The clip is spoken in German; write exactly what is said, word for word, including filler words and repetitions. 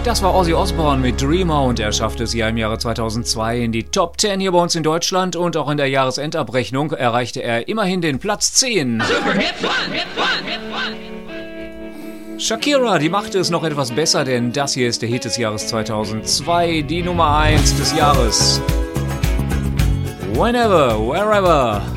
Das war Ozzy Osbourne mit Dreamer und er schaffte es ja im Jahre zweitausendzwei in die Top zehn hier bei uns in Deutschland und auch in der Jahresendabrechnung erreichte er immerhin den Platz zehn. Super Hit One, Hit One, Hit One. Shakira, die machte es noch etwas besser, denn das hier ist der Hit des Jahres zweitausendzwei, die Nummer eins des Jahres. Whenever, wherever.